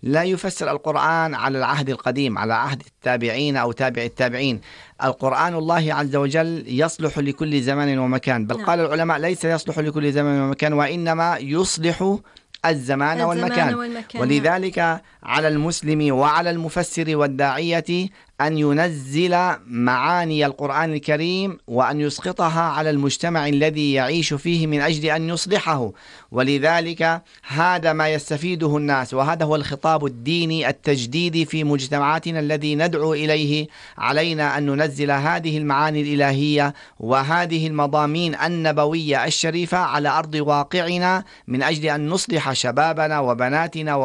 لا يفسر القرآن على العهد القديم، على عهد التابعين أو تابع التابعين. القرآن الله عز وجل يصلح لكل زمان ومكان، بل قال العلماء ليس يصلح لكل زمان ومكان، وإنما يصلح الزمان والمكان. ولذلك على المسلم وعلى المفسر والداعية أن ينزل معاني القرآن الكريم وأن يسقطها على المجتمع الذي يعيش فيه من أجل أن يصلحه. ولذلك هذا ما يستفيده الناس، وهذا هو الخطاب الديني التجديدي في مجتمعاتنا الذي ندعو إليه. علينا أن ننزل هذه المعاني الإلهية وهذه المضامين النبوية الشريفة على أرض واقعنا من أجل أن نصلح شبابنا وبناتنا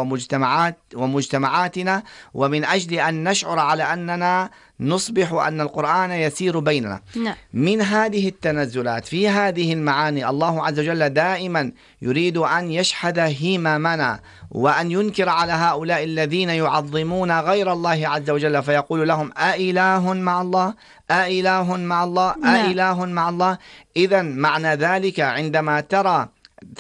ومجتمعاتنا، ومن أجل أن نشعر على أننا نصبح أن القرآن يسير بيننا. من هذه التنزلات في هذه المعاني الله عز وجل دائما يريد أن يشحذ هممنا وأن ينكر على هؤلاء الذين يعظمون غير الله عز وجل، فيقول لهم أإله مع الله، أإله مع الله، أإله مع الله. إذن معنى ذلك عندما ترى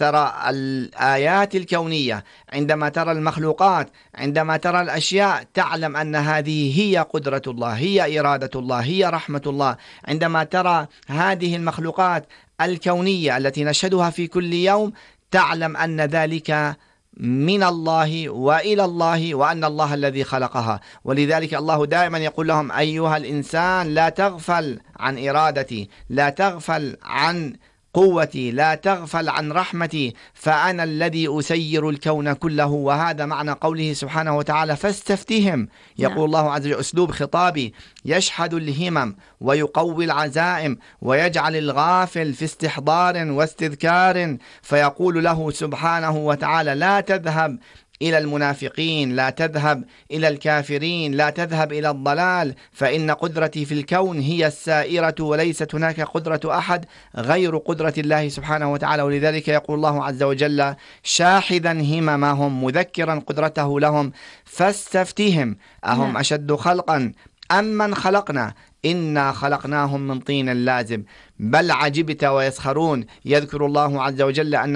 الآيات الكونية، عندما ترى المخلوقات، عندما ترى الأشياء، تعلم أن هذه هي قدرة الله، هي إرادة الله، هي رحمة الله. عندما ترى هذه المخلوقات الكونية التي نشهدها في كل يوم، تعلم أن ذلك من الله وإلى الله، وأن الله الذي خلقها. ولذلك الله دائما يقول لهم أيها الإنسان لا تغفل عن إرادتي، لا تغفل عن قوتي، لا تغفل عن رحمتي، فأنا الذي أسير الكون كله. وهذا معنى قوله سبحانه وتعالى فاستفتهم. يقول الله عز وجل أسلوب خطابي يشحذ الهمم ويقوي العزائم ويجعل الغافل في استحضار واستذكار، فيقول له سبحانه وتعالى لا تذهب إلى المنافقين، لا تذهب إلى الكافرين، لا تذهب إلى الضلال، فإن قدرتي في الكون هي السائرة، وليست هناك قدرة أحد غير قدرة الله سبحانه وتعالى. ولذلك يقول الله عز وجل شاحذا هممهم مذكرا قدرته لهم فاستفتهم أهم أشد خلقا أم من خلقنا إنا خلقناهم من طين لازب بل عجبت ويسخرون. يذكر الله عز وجل أن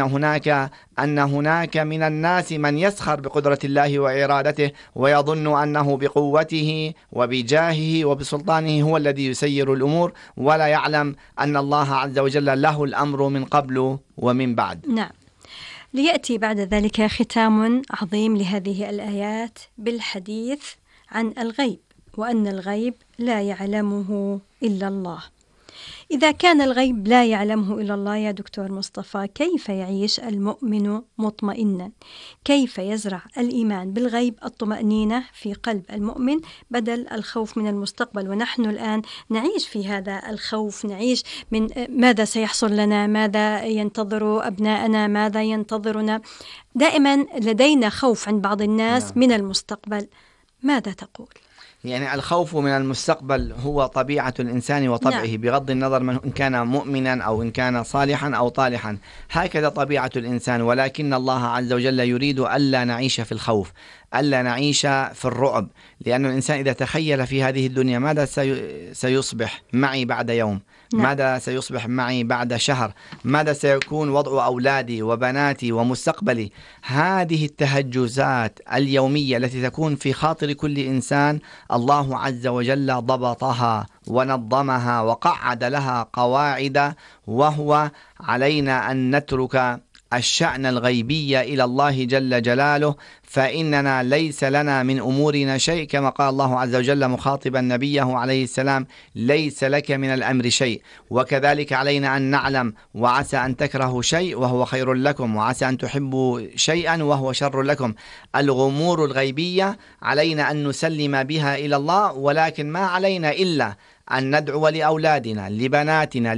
هناك من الناس من يسخر بقدرة الله وإرادته، ويظن أنه بقوته وبجاهه وبسلطانه هو الذي يسير الأمور، ولا يعلم أن الله عز وجل له الأمر من قبل ومن بعد. نعم. ليأتي بعد ذلك ختام عظيم لهذه الآيات بالحديث عن الغيب، وأن الغيب لا يعلمه إلا الله. إذا كان الغيب لا يعلمه إلا الله يا دكتور مصطفى، كيف يعيش المؤمن مطمئنا؟ كيف يزرع الإيمان بالغيب الطمأنينة في قلب المؤمن بدل الخوف من المستقبل؟ ونحن الآن نعيش في هذا الخوف، نعيش من ماذا سيحصل لنا، ماذا ينتظر أبناءنا، ماذا ينتظرنا. دائما لدينا خوف عند بعض الناس من المستقبل. ماذا تقول؟ يعني الخوف من المستقبل هو طبيعة الإنسان وطبعه، بغض النظر من إن كان مؤمنا أو إن كان صالحا أو طالحا، هكذا طبيعة الإنسان. ولكن الله عز وجل يريد ألا نعيش في الخوف، ألا نعيش في الرعب، لأن الإنسان إذا تخيل في هذه الدنيا ماذا سيصبح معي بعد يوم، ماذا سيصبح معي بعد شهر، ماذا سيكون وضع أولادي وبناتي ومستقبلي، هذه التهجزات اليومية التي تكون في خاطر كل إنسان الله عز وجل ضبطها ونظمها وقعد لها قواعد، وهو علينا أن نترك الشأن الغيبي إلى الله جل جلاله، فإننا ليس لنا من أمورنا شيء، كما قال الله عز وجل مخاطبا نبيه عليه السلام ليس لك من الأمر شيء. وكذلك علينا أن نعلم وعسى أن تكرهوا شيء وهو خير لكم، وعسى أن تحبوا شيئا وهو شر لكم. الأمور الغيبية علينا أن نسلم بها إلى الله، ولكن ما علينا إلا أن ندعو لأولادنا، لبناتنا،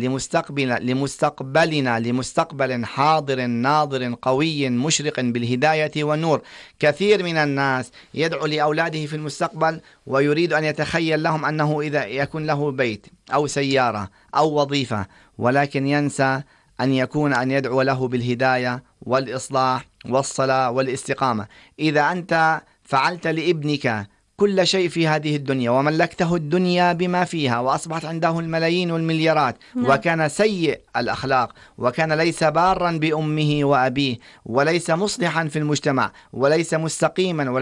لمستقبلنا، لمستقبل حاضر ناظر قوي مشرق بالهداية والنور. كثير من الناس يدعو لأولاده في المستقبل ويريد أن يتخيل لهم أنه إذا يكون له بيت أو سيارة أو وظيفة، ولكن ينسى أن يدعو له بالهداية والإصلاح والصلاة والاستقامة. إذا أنت فعلت لابنك كل شيء في هذه الدنيا وملكته الدنيا بما فيها وأصبحت عنده الملايين والمليارات، وكان سيء الأخلاق، وكان ليس بارا بأمه وأبيه، وليس مصلحا في المجتمع، وليس مستقيما،